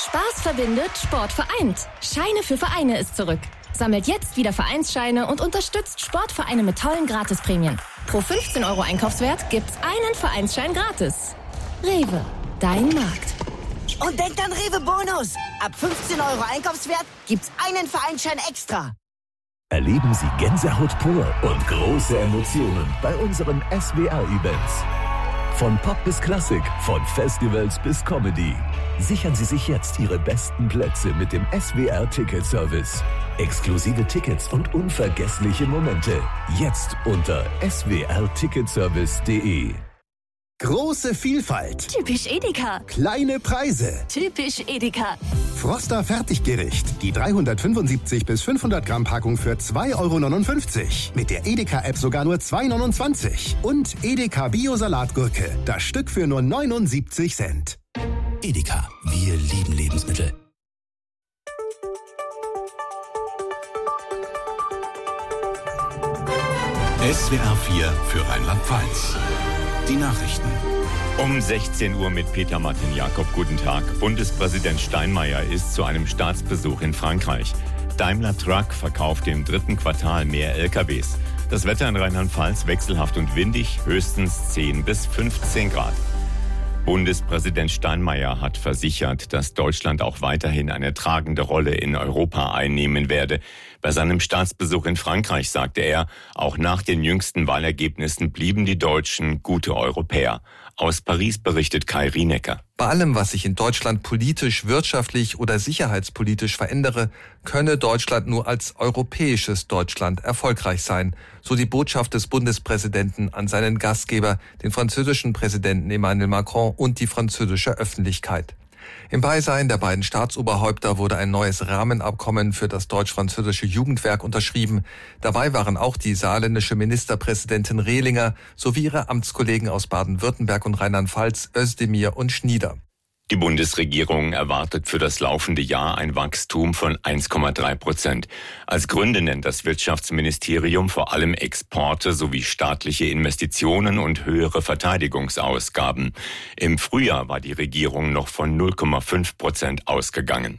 Spaß verbindet, Sport vereint. Scheine für Vereine ist zurück. Sammelt jetzt wieder Vereinsscheine und unterstützt Sportvereine mit tollen Gratisprämien. Pro 15 € Einkaufswert gibt's einen Vereinsschein gratis. Rewe, dein Markt. Und denkt an Rewe Bonus. Ab 15 € Einkaufswert gibt's einen Vereinsschein extra. Erleben Sie Gänsehaut pur und große Emotionen bei unseren SWR-Events. Von Pop bis Klassik, von Festivals bis Comedy. Sichern Sie sich jetzt Ihre besten Plätze mit dem SWR-Ticket-Service. Exklusive Tickets und unvergessliche Momente. Jetzt unter swrticketservice.de. Große Vielfalt. Typisch Edeka. Kleine Preise. Typisch Edeka. Froster Fertiggericht. Die 375 bis 500 Gramm Packung für 2,59 €. Mit der Edeka-App sogar nur 2,29 €. Und Edeka Bio-Salatgurke. Das Stück für nur 79 Cent. Edeka. Wir lieben Lebensmittel. SWR 4 für Rheinland-Pfalz. Die Nachrichten. Um 16 Uhr mit Peter Martin Jakob. Guten Tag. Bundespräsident Steinmeier ist zu einem Staatsbesuch in Frankreich. Daimler Truck verkauft im 3. Quartal mehr LKWs. Das Wetter in Rheinland-Pfalz wechselhaft und windig, höchstens 10 bis 15 Grad. Bundespräsident Steinmeier hat versichert, dass Deutschland auch weiterhin eine tragende Rolle in Europa einnehmen werde. Bei seinem Staatsbesuch in Frankreich sagte er, auch nach den jüngsten Wahlergebnissen blieben die Deutschen gute Europäer. Aus Paris berichtet Kai Rienecker. Bei allem, was sich in Deutschland politisch, wirtschaftlich oder sicherheitspolitisch verändere, könne Deutschland nur als europäisches Deutschland erfolgreich sein, so die Botschaft des Bundespräsidenten an seinen Gastgeber, den französischen Präsidenten Emmanuel Macron und die französische Öffentlichkeit. Im Beisein der beiden Staatsoberhäupter wurde ein neues Rahmenabkommen für das deutsch-französische Jugendwerk unterschrieben. Dabei waren auch die saarländische Ministerpräsidentin Rehlinger sowie ihre Amtskollegen aus Baden-Württemberg und Rheinland-Pfalz, Özdemir und Schnieder. Die Bundesregierung erwartet für das laufende Jahr ein Wachstum von 1,3%. Als Gründe nennt das Wirtschaftsministerium vor allem Exporte sowie staatliche Investitionen und höhere Verteidigungsausgaben. Im Frühjahr war die Regierung noch von 0,5% ausgegangen.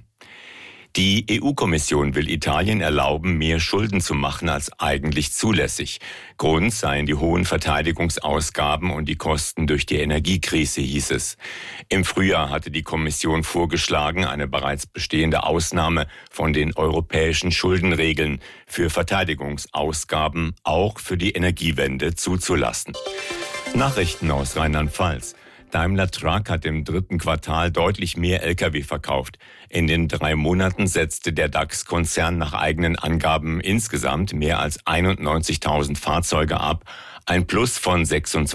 Die EU-Kommission will Italien erlauben, mehr Schulden zu machen als eigentlich zulässig. Grund seien die hohen Verteidigungsausgaben und die Kosten durch die Energiekrise, hieß es. Im Frühjahr hatte die Kommission vorgeschlagen, eine bereits bestehende Ausnahme von den europäischen Schuldenregeln für Verteidigungsausgaben auch für die Energiewende zuzulassen. Nachrichten aus Rheinland-Pfalz. Daimler Truck hat im 3. Quartal deutlich mehr Lkw verkauft. In den 3 Monaten setzte der DAX-Konzern nach eigenen Angaben insgesamt mehr als 91.000 Fahrzeuge ab. Ein Plus von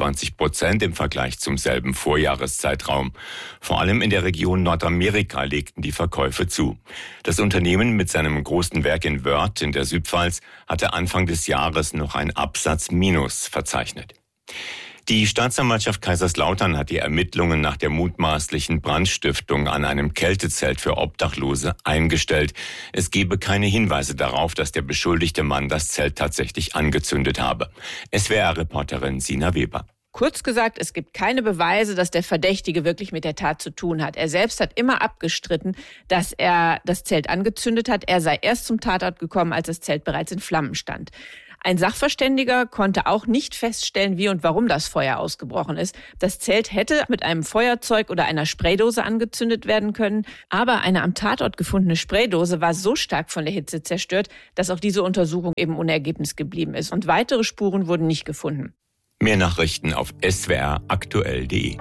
26% im Vergleich zum selben Vorjahreszeitraum. Vor allem in der Region Nordamerika legten die Verkäufe zu. Das Unternehmen mit seinem großen Werk in Wörth in der Südpfalz hatte Anfang des Jahres noch ein Absatzminus verzeichnet. Die Staatsanwaltschaft Kaiserslautern hat die Ermittlungen nach der mutmaßlichen Brandstiftung an einem Kältezelt für Obdachlose eingestellt. Es gebe keine Hinweise darauf, dass der beschuldigte Mann das Zelt tatsächlich angezündet habe. SWR-Reporterin Sina Weber. Kurz gesagt, es gibt keine Beweise, dass der Verdächtige wirklich mit der Tat zu tun hat. Er selbst hat immer abgestritten, dass er das Zelt angezündet hat. Er sei erst zum Tatort gekommen, als das Zelt bereits in Flammen stand. Ein Sachverständiger konnte auch nicht feststellen, wie und warum das Feuer ausgebrochen ist. Das Zelt hätte mit einem Feuerzeug oder einer Spraydose angezündet werden können, aber eine am Tatort gefundene Spraydose war so stark von der Hitze zerstört, dass auch diese Untersuchung eben ohne Ergebnis geblieben ist und weitere Spuren wurden nicht gefunden. Mehr Nachrichten auf swraktuell.de.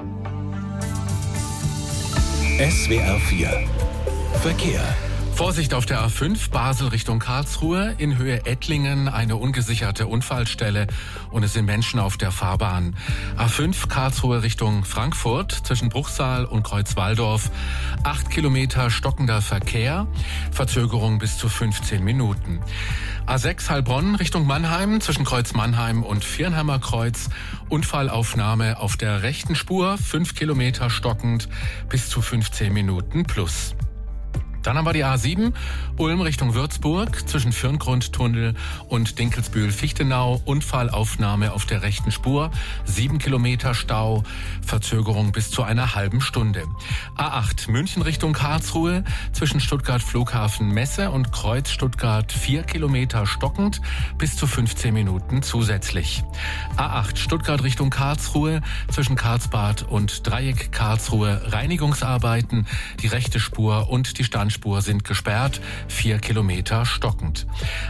SWR 4 Verkehr. Vorsicht auf der A5 Basel Richtung Karlsruhe, in Höhe Ettlingen eine ungesicherte Unfallstelle und es sind Menschen auf der Fahrbahn. A5 Karlsruhe Richtung Frankfurt zwischen Bruchsal und Kreuzwaldorf, 8 Kilometer stockender Verkehr, Verzögerung bis zu 15 Minuten. A6 Heilbronn Richtung Mannheim zwischen Kreuz Mannheim und Viernheimer Kreuz, Unfallaufnahme auf der rechten Spur, 5 Kilometer stockend bis zu 15 Minuten plus. Dann haben wir die A7, Ulm Richtung Würzburg, zwischen Firngrundtunnel und Dinkelsbühl-Fichtenau. Unfallaufnahme auf der rechten Spur, 7 Kilometer Stau, Verzögerung bis zu einer halben Stunde. A8, München Richtung Karlsruhe, zwischen Stuttgart Flughafen Messe und Kreuz Stuttgart 4 Kilometer stockend, bis zu 15 Minuten zusätzlich. A8, Stuttgart Richtung Karlsruhe, zwischen Karlsbad und Dreieck Karlsruhe, Reinigungsarbeiten, die rechte Spur und die Standspur sind gesperrt, 4 Kilometer stockend.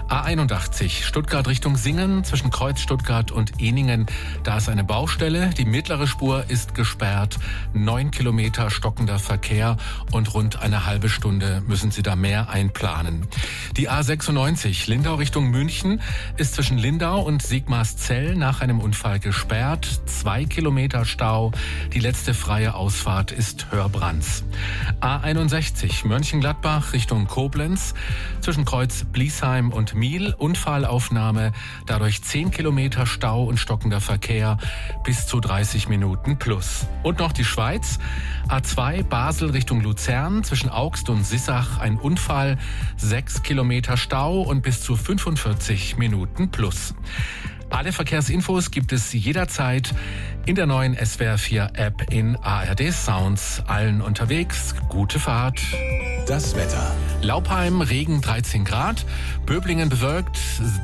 A81, Stuttgart Richtung Singen, zwischen Kreuz Stuttgart und Ehningen, da ist eine Baustelle, die mittlere Spur ist gesperrt, 9 Kilometer stockender Verkehr und rund eine halbe Stunde müssen Sie da mehr einplanen. Die A96, Lindau Richtung München, ist zwischen Lindau und Sigmarszell nach einem Unfall gesperrt, 2 Kilometer Stau, die letzte freie Ausfahrt ist Hörbrands. A61, Mönchengladbach Richtung Koblenz, zwischen Kreuz Bliesheim und Miel, Unfallaufnahme, dadurch 10 Kilometer Stau und stockender Verkehr, bis zu 30 Minuten plus. Und noch die Schweiz, A2 Basel Richtung Luzern, zwischen Augst und Sissach ein Unfall, 6 Kilometer Stau und bis zu 45 Minuten plus. Alle Verkehrsinfos gibt es jederzeit in der neuen SWR4-App in ARD Sounds. Allen unterwegs, gute Fahrt. Das Wetter. Laupheim, Regen 13 Grad, Böblingen bewölkt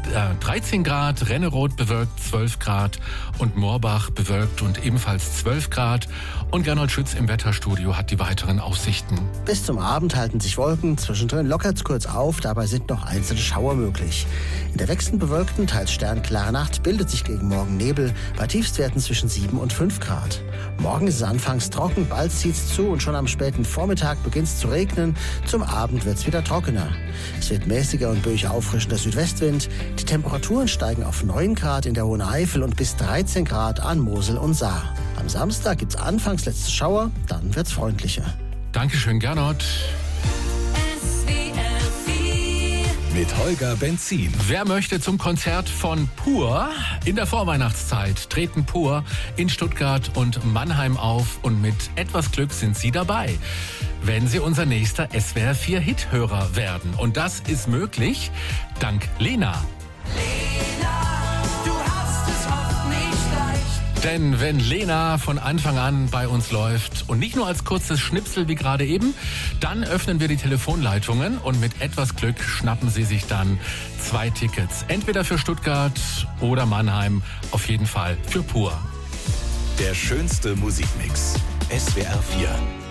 13 Grad, Renneroth bewölkt 12 Grad und Moorbach bewölkt und ebenfalls 12 Grad. Und Gernot Schütz im Wetterstudio hat die weiteren Aussichten. Bis zum Abend halten sich Wolken, zwischendrin lockert es kurz auf, dabei sind noch einzelne Schauer möglich. In der wechselnd bewölkten, teils sternklaren Nacht bildet sich gegen Morgen Nebel, bei Tiefstwerten zwischen 7 und 5 Grad. Morgen ist es anfangs trocken, bald zieht es zu und schon am späten Vormittag beginnt es zu regnen. Zum Abend wird es wieder trockener. Es wird mäßiger und böig auffrischender Südwestwind. Die Temperaturen steigen auf 9 Grad in der Hohen Eifel und bis 13 Grad an Mosel und Saar. Am Samstag gibt es anfangs letzte Schauer, dann wird es freundlicher. Dankeschön, Gernot. Mit Holger Benzin. Wer möchte zum Konzert von Pur? In der Vorweihnachtszeit treten Pur in Stuttgart und Mannheim auf und mit etwas Glück sind Sie dabei, wenn Sie unser nächster SWR4-Hithörer werden. Und das ist möglich dank Lena. Denn wenn Lena von Anfang an bei uns läuft und nicht nur als kurzes Schnipsel wie gerade eben, dann öffnen wir die Telefonleitungen und mit etwas Glück schnappen Sie sich dann 2 Tickets. Entweder für Stuttgart oder Mannheim, auf jeden Fall für Pur. Der schönste Musikmix. SWR4.